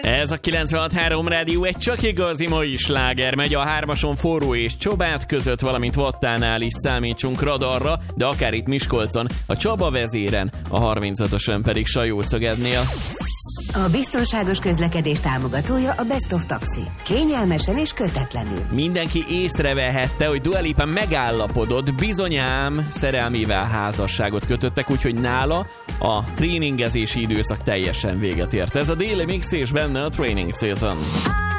Ez a 96.3 Rádió egy csak igazi mai sláger. Megy a 3-ason Forró és Csobát között, valamint Vattánál is számítsunk radarra, de akár itt Miskolcon, a Csaba vezéren, a 35-ösön pedig Sajószögednél. A biztonságos közlekedés támogatója a Best of Taxi. Kényelmesen és kötetlenül. Mindenki észrevehette, hogy Dua Lipa megállapodott, bizonyám szerelmével házasságot kötöttek, úgyhogy nála a tréningezési időszak teljesen véget ért. Ez a Daily Mix és benne a Training Season.